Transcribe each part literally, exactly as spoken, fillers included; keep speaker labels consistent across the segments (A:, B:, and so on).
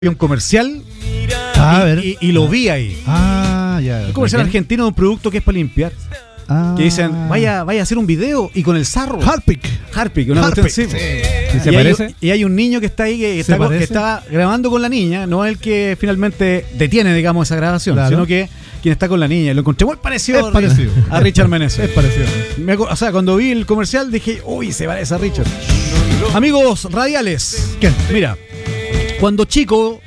A: un comercial
B: Ah, a
A: y,
B: ver.
A: y, y lo vi ahí.
B: Ah, ya.
A: Un comercial argentino de un producto que es para limpiar.
B: Ah.
A: Que dicen, vaya, vaya a hacer un video y con el sarro.
B: Harpic.
A: Harpic, una
B: Harpic,
A: cuestión así.
B: sí.
A: Y,
C: ¿Se
A: hay,
C: parece?
A: y hay un niño que está ahí que,
B: ¿Se
A: está, con- que
B: parece?
A: está grabando con la niña, no el que finalmente detiene, digamos, esa grabación,
B: Claro.
A: sino que quien está con la niña. Lo encontré muy parecido,
B: Es
A: a-
B: parecido.
A: a Richard Meneses.
B: Es parecido.
A: Me acu- o sea, cuando vi el comercial dije, uy, se parece a Richard. Amigos radiales,
B: ¿Quién?
A: mira, cuando chico,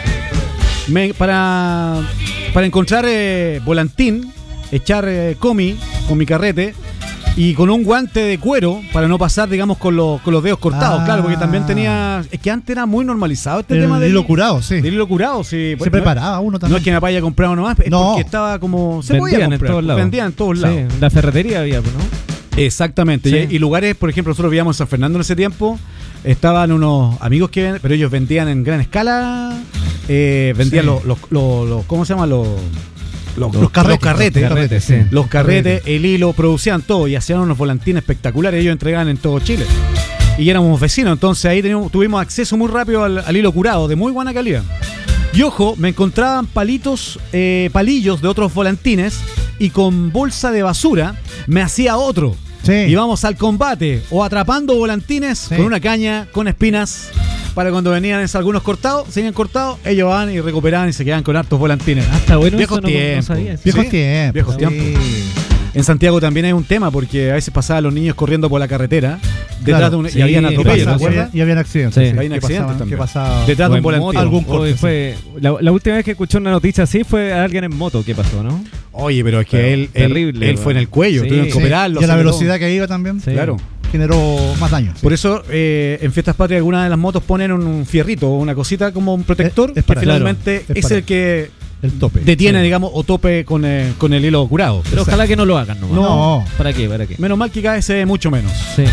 A: me- para, para encontrar eh, volantín, echar eh, comi con mi carrete y con un guante de cuero para no pasar, digamos, con, los con los dedos cortados,
B: Ah.
A: claro, porque también tenía. Es que antes era muy normalizado este
B: El
A: tema del
B: hilo curado, sí.
A: del hilo curado, sí.
B: Se
A: Pues,
B: preparaba uno
A: no, no
B: también.
A: es que me vaya a comprar uno más, es
B: No.
A: porque estaba como. Se
C: Vendían
A: podía
C: en
A: comprar,
C: todos lados.
A: vendían en todos lados.
C: Sí, la ferretería había, ¿no?
A: Exactamente.
C: Sí.
A: Y, y lugares, por ejemplo, nosotros vivíamos en San Fernando en ese tiempo. Estaban unos amigos que ven- pero ellos vendían en gran escala. Eh, vendían
B: Sí.
A: los, los, los, los- ¿cómo se llama? Los, los,
B: Los carretes.
A: los carretes.
B: Los carretes,
C: sí.
A: Los carretes, el hilo, producían todo y hacían unos volantines espectaculares. Ellos entregaban en todo Chile. Y éramos vecinos, entonces ahí teníamos- tuvimos acceso muy rápido al, al hilo curado, de muy buena calidad. Y ojo, me encontraban palitos, eh, palillos de otros volantines y con bolsa de basura me hacía otro.
B: Sí.
A: Íbamos al combate o atrapando volantines
B: Sí.
A: con una caña, con espinas, para cuando venían esos algunos cortados, se habían cortado, ellos van y recuperaban y se quedaban con hartos volantines.
C: Ah, está bueno
A: Viejos
C: eso, no, no
A: tiempos.
C: sabía eso.
B: Viejos
A: Sí.
B: tiempos.
A: Viejos
B: sí.
A: tiempos. En Santiago también hay un tema porque a veces pasaban los niños corriendo por la carretera detrás
B: Claro.
A: de un,
C: Sí,
A: y habían
C: ¿qué
B: ¿Qué
A: atropellos, ¿te
B: pasa?
C: pasa?
B: Y
A: acuerdas?
B: había- y habían accidentes.
C: Sí.
B: sí.
A: Habían
B: ¿Qué
A: accidentes
B: pasaba?
A: también.
B: ¿Qué pasaba?
A: Detrás de un
C: O en
A: volantín.
C: moto.
B: Algún
C: Hoy
B: corte,
C: fue, la, la última vez que escuché una noticia así fue a alguien en moto. ¿Qué pasó, no?
A: Oye, pero es que
C: Pero
A: él, él,
C: terrible,
A: él fue en el
C: weón.
A: cuello,
C: Sí.
A: tuvieron que
B: Sí.
A: operarlo.
B: Y a la
A: hacerle
B: velocidad
A: todo.
B: que iba también
C: Sí.
A: Claro.
B: generó más daño.
A: Por eso eh, en Fiestas Patrias algunas de las motos ponen un fierrito o una cosita como un protector
B: Es- es
A: que
B: para-
A: finalmente
B: claro, es
A: es
B: para-
A: el que
B: El tope.
A: detiene,
B: Sí.
A: digamos, o tope con, eh, con el hilo curado.
C: Pero
A: O sea,
C: ojalá que no lo hagan nomás.
B: No.
C: ¿Para qué? ¿Para qué?
A: menos mal que cada vez se ve mucho menos.
C: Sí.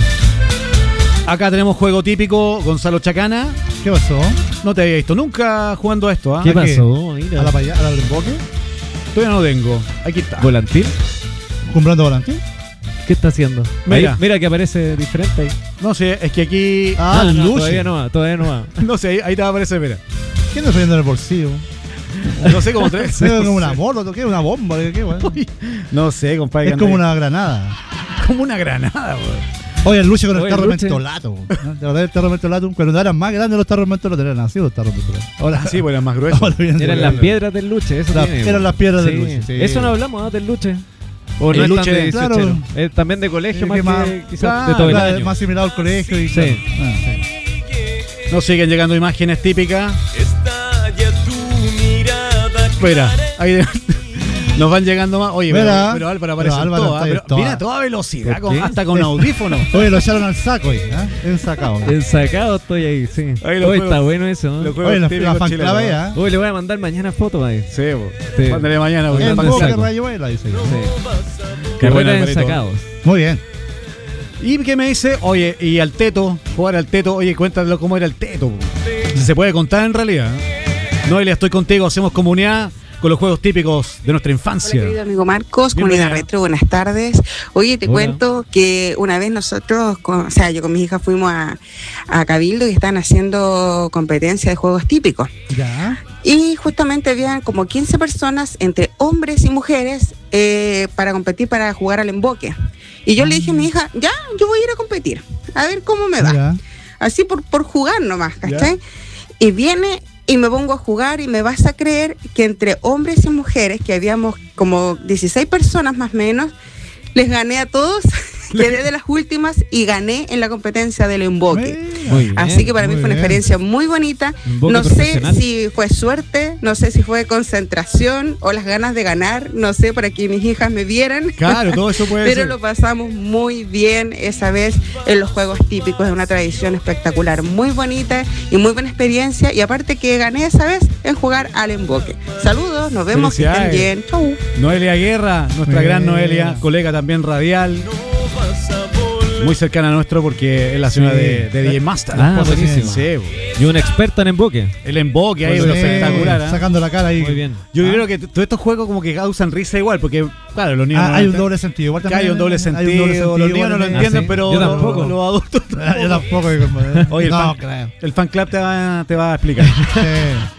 A: Acá tenemos juego típico, Gonzalo Chacana.
B: ¿Qué pasó?
A: No te había visto nunca jugando a esto, ¿ah?
C: ¿Qué
B: ¿a qué?
C: pasó? Mira.
B: ¿A la paya- a la del emboque?
A: Todavía no tengo. Aquí está.
C: ¿Volantín?
B: ¿Comprando volantín?
C: ¿Qué está haciendo?
A: Mira.
C: Ahí, mira que aparece diferente ahí.
A: No sé, es que aquí.
B: Ah,
C: no,
B: luce.
C: todavía no va, todavía no va.
A: No sé, ahí, ahí te va a aparecer, mira.
B: ¿Quién está trayendo en el bolsillo?
A: No sé cómo tres.
B: Es como una moto, ¿qué? Una bomba, ¿qué? Bueno.
A: No sé, compadre.
B: Es
A: que anda
B: como
A: ahí.
B: una granada.
A: Como una granada, weón.
B: Oye, el Luche con el
C: Oye,
B: tarro de
C: Luche.
B: mentolato. ¿No? ¿Te acordás del tarro de mentolato? Cuando eran más grandes los tarros de mentolato, eran así los tarros de mentolato. Ahora,
A: Ah, sí, pues era más grueso.
B: ahora vienen
C: Eran
B: de-
C: las piedras del luche, eso
B: La-
C: tiene,
B: eran
C: po.
B: las piedras del
C: Sí.
B: luche, sí.
C: Eso no hablamos, ¿ah? Del luche. O
A: El
C: no es
A: luche,
C: tan de
B: claro.
C: dieciochero. Es también de colegio,
B: Es
C: más
B: que
C: que,
B: más-
C: quizás
A: claro,
C: de todo el
B: Claro,
C: año.
B: más similar al colegio y
C: Sí.
B: claro. Ah.
A: Nos siguen llegando imágenes típicas. Espera, ahí nos van llegando más. Oye, pero,
B: Mira.
A: pero Álvaro
B: Pero
A: aparece
B: Álvaro
A: todo,
B: está
A: ¿ah?
B: en
A: Pero
B: toda.
A: viene a toda velocidad,
C: ¿Por
A: con-
C: qué?
A: hasta con audífono.
B: Oye, lo echaron al saco ahí, ¿eh? Ensacado.
C: Ensacado estoy ahí, sí.
A: Ahí lo
C: Hoy
A: juego.
C: está bueno eso, ¿no?
A: Los juegos
B: Oye, la,
A: típicos
B: la fan
A: chilenos,
B: clave,
A: ¿ah?
B: ¿eh?
C: Hoy le voy a mandar mañana fotos ahí.
A: Sí, po.
C: Sí.
A: Mándale mañana. porque
B: En
C: pan
A: está
B: boca
C: saco.
B: rayuela, dice.
C: Sí.
A: Qué bueno,
C: Carreras
A: Alvarito.
C: ensacados.
B: Muy bien.
A: Y que me dice, oye, y al teto, jugar al teto, oye, cuéntalo cómo era el teto. Po. Si se puede contar en realidad. ¿Eh? Noelia, estoy contigo, hacemos comunidad con los juegos típicos de nuestra
D: Hola,
A: infancia.
D: querido amigo Marcos,
A: Bienvenida.
D: Comunidad Retro, buenas tardes. Oye, te
C: Hola.
D: cuento que una vez nosotros, con- o sea, yo con mis hijas fuimos a, a Cabildo y estaban haciendo competencia de juegos típicos.
B: Ya.
D: Y justamente habían como quince personas, entre hombres y mujeres, eh, para competir, para jugar al emboque. Y yo le dije a mi hija, ya, yo voy a ir a competir, a ver cómo me va.
B: Ya.
D: Así por, por jugar nomás, ¿cachai? Y viene y me pongo a jugar y me vas a creer que entre hombres y mujeres, que habíamos como dieciséis personas más o menos, les gané a todos, quedé de las últimas y gané en la competencia del emboque.
B: Mira.
C: Muy bien.
D: Así que para mí
B: muy
D: fue una
B: bien.
D: experiencia muy bonita.
C: Emboque
D: No sé
C: profesional.
D: si fue suerte, no sé si fue concentración o las ganas de ganar, no sé, para que mis hijas me vieran.
A: Claro, todo eso puede
D: Pero
A: ser.
D: lo pasamos muy bien esa vez en los Juegos Típicos. Es una tradición espectacular, muy bonita y muy buena experiencia. Y aparte que gané esa vez en jugar al emboque. Saludos, nos vemos, que estén
A: Felicidades.
D: bien. Chau.
A: Noelia Guerra, nuestra
B: Muy
A: gran
B: bien.
A: Noelia, colega también radial. muy cercana a nuestro porque es la ciudad
B: Sí.
A: de, de D J Master.
C: Ah,
B: esposa
C: buenísimo.
A: Sí, bo.
C: Y un experto en emboque.
A: El emboque ahí,
B: Sí,
A: pero espectacular. ¿eh?
B: Sacando la cara ahí.
C: Muy bien.
A: Yo
B: Ah.
A: creo que t- todos estos juegos como que causan risa igual, porque claro, los niños
B: Ah,
A: no
B: hay un
A: entienden.
B: doble sentido. Igual
A: Que
B: también
A: hay un doble
B: hay
A: sentido,
B: un doble sentido,
A: los niños no lo
B: igual
A: entienden,
C: Ah, sí.
A: pero
C: Yo
A: los-
C: tampoco.
A: los adultos
B: también. Yo tampoco.
A: Oye, el,
B: no,
A: fan,
B: creo.
A: el fan club te va, te va a explicar.
B: Sí.